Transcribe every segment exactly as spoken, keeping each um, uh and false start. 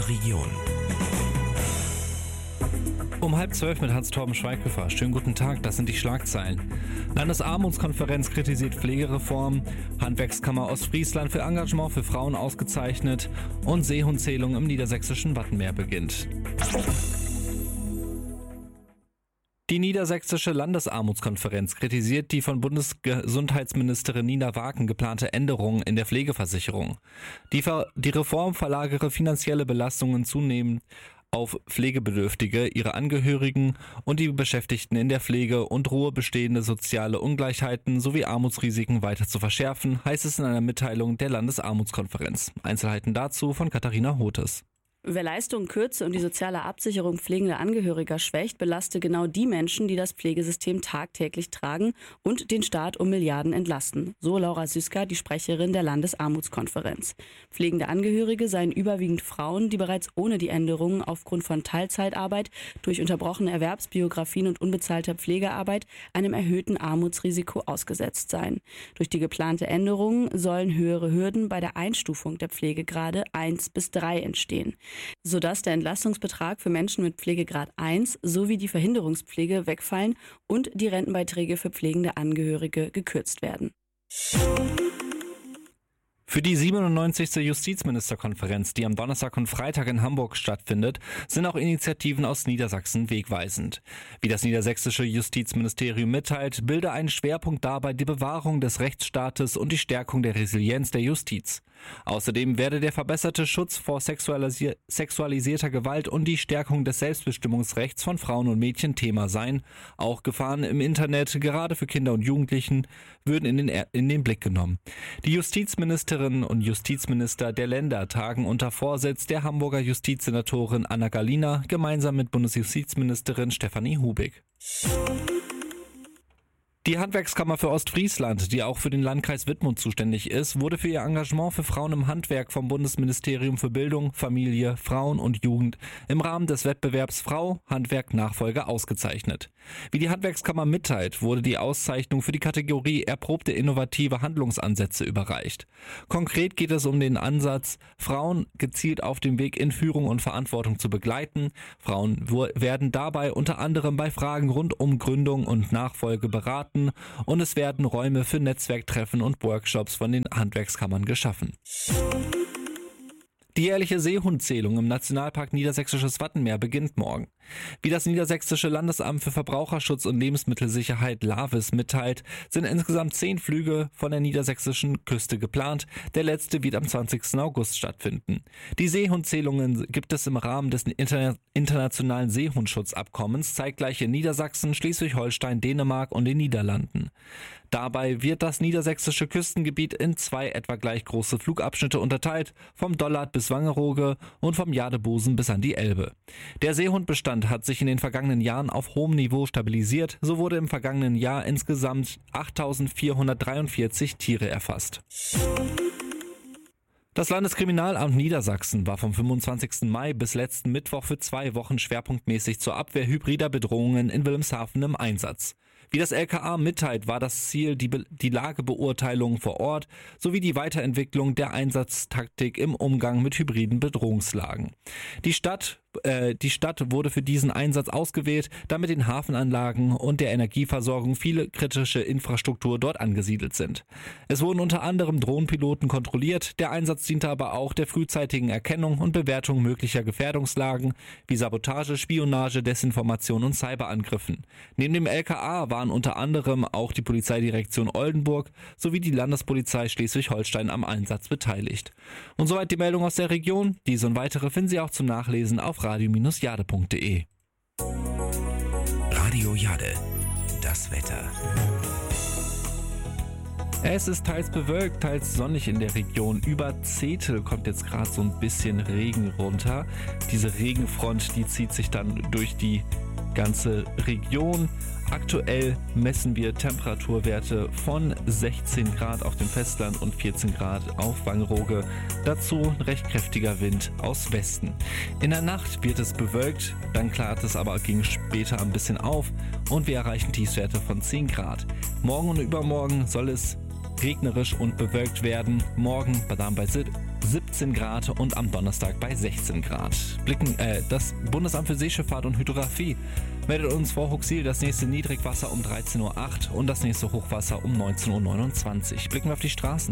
unserer Region. Um halb zwölf mit Hans-Torben Schweighöfer. Schönen guten Tag, das sind die Schlagzeilen. Landesarmutskonferenz kritisiert Pflegereform, Handwerkskammer Ostfriesland für Engagement für Frauen ausgezeichnet und Seehundzählung im niedersächsischen Wattenmeer beginnt. Die Niedersächsische Landesarmutskonferenz kritisiert die von Bundesgesundheitsministerin Nina Waken geplante Änderung in der Pflegeversicherung. Die, Ver- die Reform verlagere finanzielle Belastungen zunehmend auf Pflegebedürftige, ihre Angehörigen und die Beschäftigten in der Pflege und drohe bestehende soziale Ungleichheiten sowie Armutsrisiken weiter zu verschärfen, heißt es in einer Mitteilung der Landesarmutskonferenz. Einzelheiten dazu von Katharina Hotes. Wer Leistungen kürze und die soziale Absicherung pflegender Angehöriger schwächt, belaste genau die Menschen, die das Pflegesystem tagtäglich tragen und den Staat um Milliarden entlasten. So Laura Süska, die Sprecherin der Landesarmutskonferenz. Pflegende Angehörige seien überwiegend Frauen, die bereits ohne die Änderungen aufgrund von Teilzeitarbeit, durch unterbrochene Erwerbsbiografien und unbezahlter Pflegearbeit einem erhöhten Armutsrisiko ausgesetzt seien. Durch die geplante Änderung sollen höhere Hürden bei der Einstufung der Pflegegrade eins bis drei entstehen, sodass der Entlastungsbetrag für Menschen mit Pflegegrad eins sowie die Verhinderungspflege wegfallen und die Rentenbeiträge für pflegende Angehörige gekürzt werden. Für die siebenundneunzigste Justizministerkonferenz, die am Donnerstag und Freitag in Hamburg stattfindet, sind auch Initiativen aus Niedersachsen wegweisend. Wie das niedersächsische Justizministerium mitteilt, bilde ein Schwerpunkt dabei die Bewahrung des Rechtsstaates und die Stärkung der Resilienz der Justiz. Außerdem werde der verbesserte Schutz vor sexualisi- sexualisierter Gewalt und die Stärkung des Selbstbestimmungsrechts von Frauen und Mädchen Thema sein. Auch Gefahren im Internet, gerade für Kinder und Jugendlichen, würden in den, in den Blick genommen. Die Justizministerin und Justizminister der Länder tagen unter Vorsitz der Hamburger Justizsenatorin Anna Gallina gemeinsam mit Bundesjustizministerin Stefanie Hubig. Die Handwerkskammer für Ostfriesland, die auch für den Landkreis Wittmund zuständig ist, wurde für ihr Engagement für Frauen im Handwerk vom Bundesministerium für Bildung, Familie, Frauen und Jugend im Rahmen des Wettbewerbs Frau Handwerk Nachfolge ausgezeichnet. Wie die Handwerkskammer mitteilt, wurde die Auszeichnung für die Kategorie erprobte innovative Handlungsansätze überreicht. Konkret geht es um den Ansatz, Frauen gezielt auf dem Weg in Führung und Verantwortung zu begleiten. Frauen werden dabei unter anderem bei Fragen rund um Gründung und Nachfolge beraten, und es werden Räume für Netzwerktreffen und Workshops von den Handwerkskammern geschaffen. Die jährliche Seehundzählung im Nationalpark Niedersächsisches Wattenmeer beginnt morgen. Wie das Niedersächsische Landesamt für Verbraucherschutz und Lebensmittelsicherheit LAVIS mitteilt, sind insgesamt zehn Flüge von der niedersächsischen Küste geplant. Der letzte wird am zwanzigsten August stattfinden. Die Seehundzählungen gibt es im Rahmen des Interna- internationalen Seehundschutzabkommens zeitgleich in Niedersachsen, Schleswig-Holstein, Dänemark und den Niederlanden. Dabei wird das niedersächsische Küstengebiet in zwei etwa gleich große Flugabschnitte unterteilt, vom Dollard bis Wangerooge und vom Jadebusen bis an die Elbe. Der Seehundbestand hat sich in den vergangenen Jahren auf hohem Niveau stabilisiert. So wurde im vergangenen Jahr insgesamt achttausendvierhundertdreiundvierzig Tiere erfasst. Das Landeskriminalamt Niedersachsen war vom fünfundzwanzigsten Mai bis letzten Mittwoch für zwei Wochen schwerpunktmäßig zur Abwehr hybrider Bedrohungen in Wilhelmshaven im Einsatz. Wie das L K A mitteilt, war das Ziel die, Be- die Lagebeurteilung vor Ort sowie die Weiterentwicklung der Einsatztaktik im Umgang mit hybriden Bedrohungslagen. Die Stadt äh, die Stadt wurde für diesen Einsatz ausgewählt, da mit den Hafenanlagen und der Energieversorgung viele kritische Infrastruktur dort angesiedelt sind. Es wurden unter anderem Drohnenpiloten kontrolliert. Der Einsatz diente aber auch der frühzeitigen Erkennung und Bewertung möglicher Gefährdungslagen wie Sabotage, Spionage, Desinformation und Cyberangriffen. Neben dem L K A waren unter anderem auch die Polizeidirektion Oldenburg sowie die Landespolizei Schleswig-Holstein am Einsatz beteiligt. Und soweit die Meldung aus der Region. Diese und weitere finden Sie auch zum Nachlesen auf radio Bindestrich jade punkt de. Radio Jade, das Wetter. Es ist teils bewölkt, teils sonnig in der Region. Über Zetel kommt jetzt gerade so ein bisschen Regen runter. Diese Regenfront, die zieht sich dann durch die ganze Region. Aktuell messen wir Temperaturwerte von sechzehn Grad auf dem Festland und vierzehn Grad auf Wangerooge. Dazu recht kräftiger Wind aus Westen. In der Nacht wird es bewölkt, dann klart es aber gegen später ein bisschen auf und wir erreichen Tiefstwerte von zehn Grad. Morgen und übermorgen soll es regnerisch und bewölkt werden. Morgen dann bei siebzehn Grad und am Donnerstag bei sechzehn Grad. Blicken, äh, das Bundesamt für Seeschifffahrt und Hydrographie meldet uns vor Huxil das nächste Niedrigwasser um dreizehn Uhr acht und das nächste Hochwasser um neunzehn Uhr neunundzwanzig. Blicken wir auf die Straßen.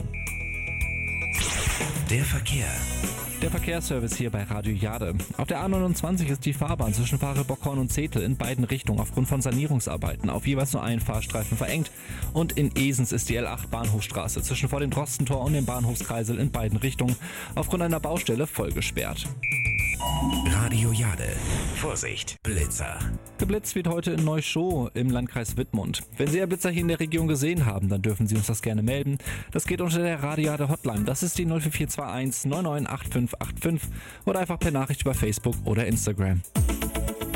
Der Verkehr. Der Verkehrsservice hier bei Radio Jade. Auf der A neunundzwanzig ist die Fahrbahn zwischen Fahre-Bockhorn und Zetel in beiden Richtungen aufgrund von Sanierungsarbeiten auf jeweils nur einen Fahrstreifen verengt. Und in Esens ist die L acht Bahnhofstraße zwischen vor dem Drostentor und dem Bahnhofskreisel in beiden Richtungen aufgrund einer Baustelle voll gesperrt. Radio Jade. Vorsicht, Blitzer. Geblitzt wird heute in Neuschow im Landkreis Wittmund. Wenn Sie einen Blitzer hier in der Region gesehen haben, dann dürfen Sie uns das gerne melden. Das geht unter der Radio Jade Hotline. Das ist die null vier vier zwei eins neun neun acht fünf acht fünf oder einfach per Nachricht über Facebook oder Instagram.